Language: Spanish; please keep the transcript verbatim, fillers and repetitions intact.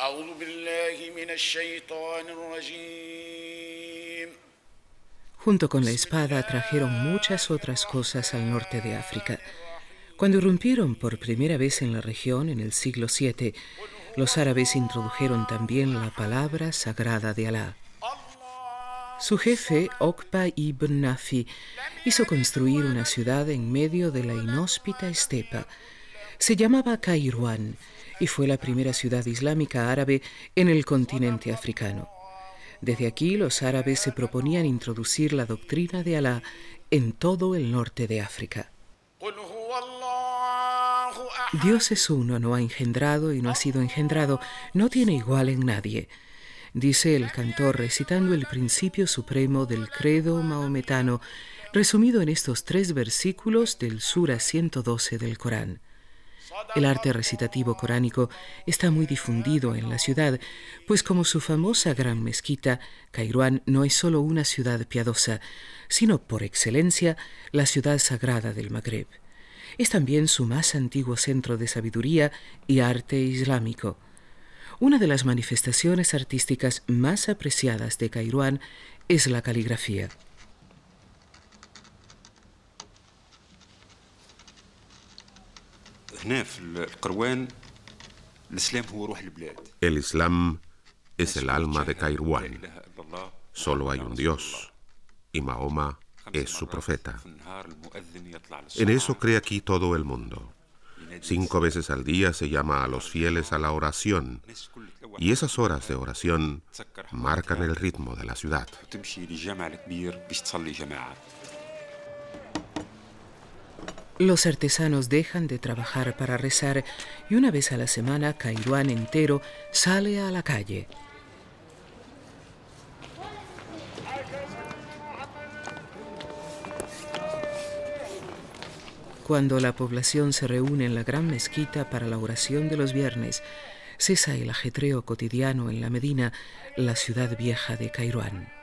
أعوذ بالله من الشيطان الرجيم. Junto con la espada trajeron muchas otras cosas al norte de África. Cuando irrumpieron por primera vez en la región en el siglo siete, los árabes introdujeron también la palabra sagrada de Alá. Su jefe, Okba ibn Nafi, hizo construir una ciudad en medio de la inhóspita estepa. Se llamaba Kairouan y fue la primera ciudad islámica árabe en el continente africano. Desde aquí los árabes se proponían introducir la doctrina de Alá en todo el norte de África. Dios es uno, no ha engendrado y no ha sido engendrado, no tiene igual en nadie, dice el cantor recitando el principio supremo del credo maometano, resumido en estos tres versículos del Sura ciento doce del Corán. El arte recitativo coránico está muy difundido en la ciudad, pues como su famosa gran mezquita, Kairouan no es solo una ciudad piadosa, sino por excelencia la ciudad sagrada del Magreb. Es también su más antiguo centro de sabiduría y arte islámico. Una de las manifestaciones artísticas más apreciadas de Kairouan es la caligrafía. El Islam es el alma de Kairouan. Solo hay un Dios, y Mahoma es su profeta. En eso cree aquí todo el mundo. Cinco veces al día se llama a los fieles a la oración, y esas horas de oración marcan el ritmo de la ciudad. Los artesanos dejan de trabajar para rezar y una vez a la semana Kairouan entero sale a la calle. Cuando la población se reúne en la gran mezquita para la oración de los viernes, cesa el ajetreo cotidiano en la Medina, la ciudad vieja de Kairouan.